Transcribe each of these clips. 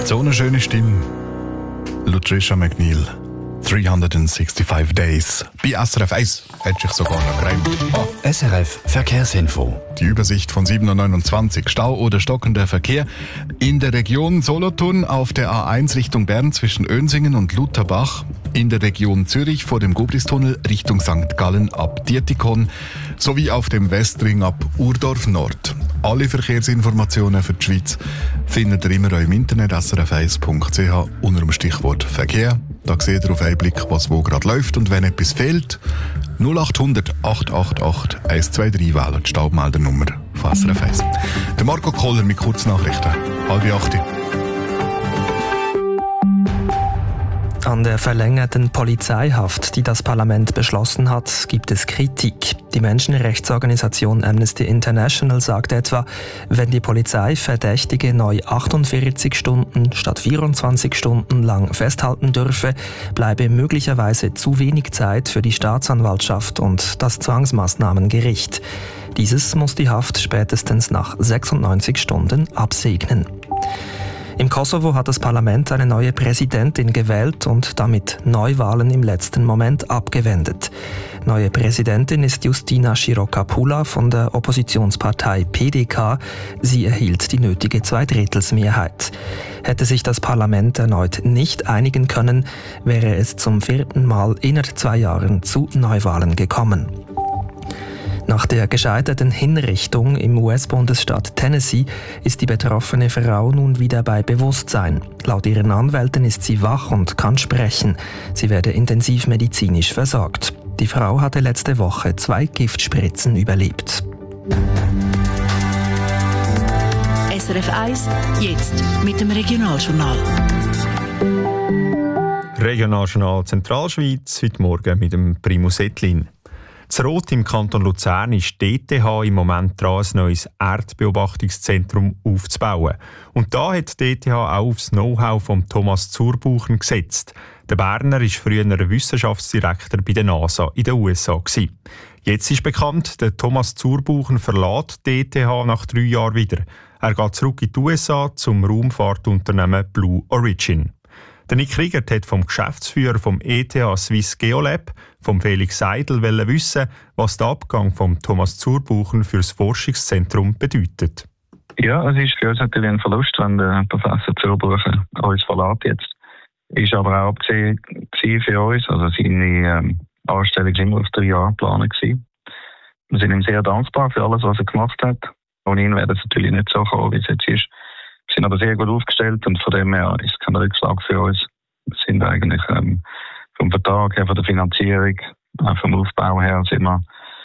So eine schöne Stimme. Lutricia McNeil. 365 Days. Bei SRF 1 hätte ich sogar noch gereimt. Oh. SRF Verkehrsinfo. Die Übersicht von 7.29 Uhr. Stau oder stockender Verkehr in der Region Solothurn auf der A1 Richtung Bern zwischen Önsingen und Lutherbach. In der Region Zürich vor dem Gubristunnel Richtung St. Gallen ab Dietikon sowie auf dem Westring ab Urdorf Nord. Alle Verkehrsinformationen für die Schweiz findet ihr immer auch im Internet srf1.ch unter dem Stichwort Verkehr. Da seht ihr auf einen Blick, was wo gerade läuft, und wenn etwas fehlt, 0800 888 123 wählen die Staubmeldernummer von SRF 1. Der Marco Koller mit Kurznachrichten. 7:30. An der verlängerten Polizeihaft, die das Parlament beschlossen hat, gibt es Kritik. Die Menschenrechtsorganisation Amnesty International sagt etwa, wenn die Polizei Verdächtige neu 48 Stunden statt 24 Stunden lang festhalten dürfe, bleibe möglicherweise zu wenig Zeit für die Staatsanwaltschaft und das Zwangsmaßnahmengericht. Dieses muss die Haft spätestens nach 96 Stunden absegnen. Im Kosovo hat das Parlament eine neue Präsidentin gewählt und damit Neuwahlen im letzten Moment abgewendet. Neue Präsidentin ist Justina Širokapula von der Oppositionspartei PDK. Sie erhielt die nötige Zweidrittelsmehrheit. Hätte sich das Parlament erneut nicht einigen können, wäre es zum 4. Mal innerhalb 2 Jahren zu Neuwahlen gekommen. Nach der gescheiterten Hinrichtung im US-Bundesstaat Tennessee ist die betroffene Frau nun wieder bei Bewusstsein. Laut ihren Anwälten ist sie wach und kann sprechen. Sie werde intensivmedizinisch versorgt. Die Frau hatte letzte Woche 2 Giftspritzen überlebt. SRF 1, jetzt mit dem Regionaljournal. Regionaljournal Zentralschweiz, heute Morgen mit dem Primus Ettlin. Das Rot im Kanton Luzern ist die ETH im Moment dran, ein neues Erdbeobachtungszentrum aufzubauen. Und da hat die ETH auch auf das Know-how von Thomas Zurbuchen gesetzt. Der Berner war früher Wissenschaftsdirektor bei der NASA in den USA. Jetzt ist bekannt, der Thomas Zurbuchen verlässt die ETH nach 3 Jahren wieder. Er geht zurück in die USA zum Raumfahrtunternehmen Blue Origin. Der Nick Riegert hat vom Geschäftsführer vom ETH Swiss Geolab, vom Felix Seidel, wissen, was der Abgang von Thomas Zurbuchen für das Forschungszentrum bedeutet. Ja, es ist für uns natürlich ein Verlust, wenn der Professor Zurbuchen uns verlässt jetzt. Ist aber auch abgesehen für uns, also seine Anstellung war immer auf 3 Jahre geplant gewesen. Wir sind ihm sehr dankbar für alles, was er gemacht hat. Ohne ihn wäre es natürlich nicht so gekommen, wie es jetzt ist. Wir sind aber sehr gut aufgestellt und von dem her ist es kein Rückschlag für uns. Wir sind eigentlich vom Vertrag her, von der Finanzierung, vom Aufbau her sind wir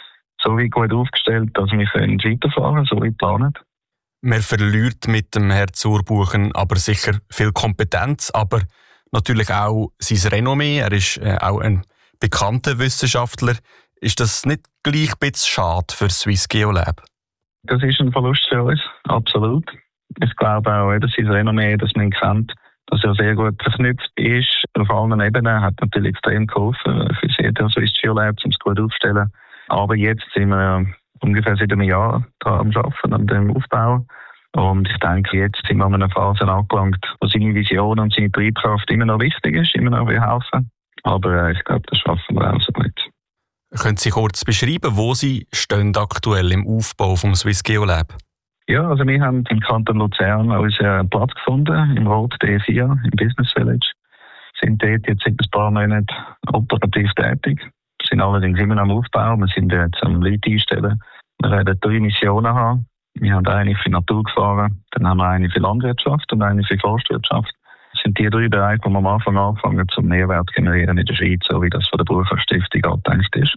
so weit gut aufgestellt, dass wir weiterfahren können, so wie geplant. Man verliert mit dem Herrn Zurbuchen aber sicher viel Kompetenz, aber natürlich auch sein Renommee. Er ist auch ein bekannter Wissenschaftler. Ist das nicht gleich ein bisschen schade für Swiss Geolab? Das ist ein Verlust für uns, absolut. Ich glaube auch, dass sein Renommee, dass man ihn kennt, dass er sehr gut verknüpft ist. Auf allen Ebenen hat natürlich extrem geholfen für das Swiss Geolab, um es gut aufzustellen. Aber jetzt sind wir ungefähr seit einem Jahr am Arbeiten, an dem Aufbau. Und ich denke, jetzt sind wir an einer Phase angelangt, wo seine Vision und seine Triebkraft immer noch wichtig ist, immer noch will helfen. Aber ich glaube, das schaffen wir auch so gut. Können Sie kurz beschreiben, wo Sie stehen aktuell im Aufbau vom Swiss Geolab? Ja, also wir haben im Kanton Luzern unseren Platz gefunden, im Rot D4, im Business Village. Sind dort jetzt seit ein paar Monaten operativ tätig. Wir sind allerdings immer noch am Aufbau. Wir sind jetzt am Leute einstellen. Wir werden 3 Missionen haben. Wir haben eine für Naturgefahren, dann haben wir eine für Landwirtschaft und eine für Forstwirtschaft. Das sind die 3 Bereiche, wo wir am Anfang anfangen zum Mehrwert generieren in der Schweiz, so wie das von der Bucher-Stiftung angedenkt ist.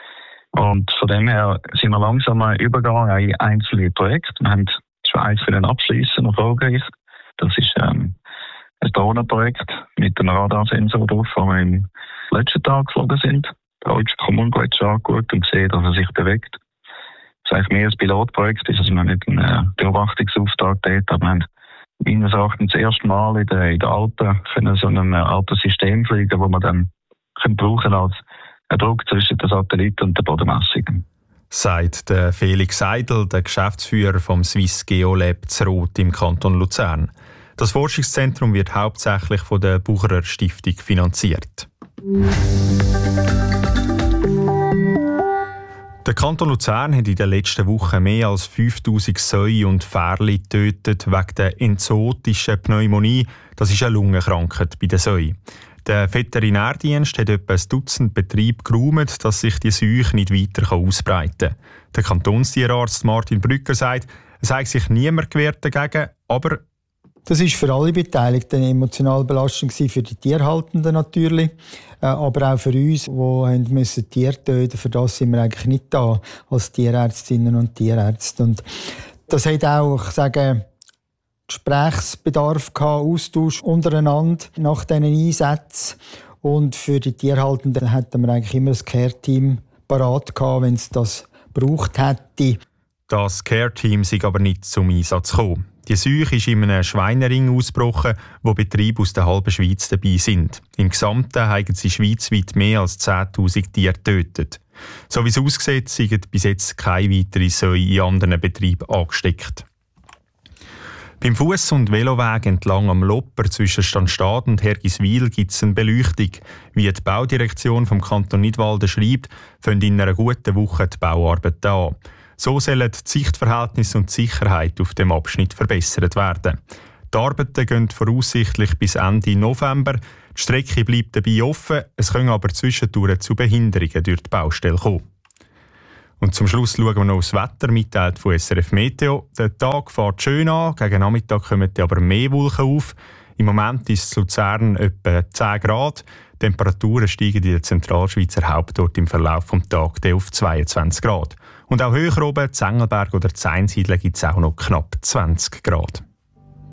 Und von dem her sind wir langsam ein Übergang in einzelne Projekte. Wir haben schon eins für den Abschließen erfolgreich. Das ist ein Drohnenprojekt mit einem Radarsensor drauf, wo wir im letzten Tag geflogen sind. Der deutsche Kommune hat schon angeschaut und gesehen, dass er sich bewegt. Das ist eigentlich mehr ein Pilotprojekt, ist also noch nicht ein Beobachtungsauftrag dort, aber wir haben meines Erachtens das erste Mal in den Alpen können so ein altes System fliegen, wo man dann brauchen als ein Druck zwischen den Satelliten und der Bodenmessung. Sagt der Felix Seidel, der Geschäftsführer vom Swiss Geolab Rot im Kanton Luzern. Das Forschungszentrum wird hauptsächlich von der Bucherer Stiftung finanziert. Der Kanton Luzern hat in den letzten Wochen mehr als 5000 Säue und Ferli getötet wegen der entzootischen Pneumonie. Das ist eine Lungenkrankheit bei den Säuen. Der Veterinärdienst hat etwa ein Dutzend Betriebe geräumt, dass sich die Seuche nicht weiter ausbreiten kann. Der Kantonstierarzt Martin Brücker sagt, es habe sich niemand gewehrt dagegen, aber das war für alle Beteiligten eine emotionale Belastung, für die Tierhaltenden natürlich, aber auch für uns, die müssen Tiere töten. Für das sind wir eigentlich nicht da als Tierärztinnen und Tierärzte. Und das hat auch, Gesprächsbedarf gehabt, Austausch untereinander nach diesen Einsätzen. Und für die Tierhaltenden hatten wir eigentlich immer ein Care-Team parat gehabt, wenn es das gebraucht hätte. Das Care-Team sei aber nicht zum Einsatz gekommen. Die Seuche ist in einem Schweinering ausgebrochen, wo Betriebe aus der halben Schweiz dabei sind. Im Gesamten haben sie schweizweit mehr als 10'000 Tiere getötet. So wie es aussieht, sind bis jetzt keine weiteren Säue in anderen Betrieben angesteckt. Beim Fuss- und Veloweg entlang am Lopper zwischen Stanstad und Hergiswil gibt es eine Beleuchtung. Wie die Baudirektion vom Kanton Nidwalden schreibt, fangen in einer guten Woche die Bauarbeiten an. So sollen die Sichtverhältnisse und die Sicherheit auf dem Abschnitt verbessert werden. Die Arbeiten gehen voraussichtlich bis Ende November. Die Strecke bleibt dabei offen, es können aber zwischendurch zu Behinderungen durch die Baustelle kommen. Und zum Schluss schauen wir noch aufs Wetter, mitteilt von SRF Meteo. Der Tag fährt schön an, gegen Nachmittag kommen aber mehr Wolken auf. Im Moment ist es in Luzern etwa 10 Grad. Die Temperaturen steigen in der Zentralschweizer Hauptort im Verlauf des Tages auf 22 Grad. Und auch höher oben, in Engelberg oder in Einsiedeln, gibt es auch noch knapp 20 Grad.